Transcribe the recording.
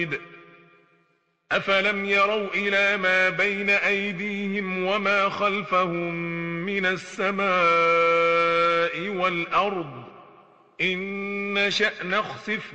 أفلم يروا إلى ما بين أيديهم وما خلفهم من السماء والأرض إن نشأ نخسف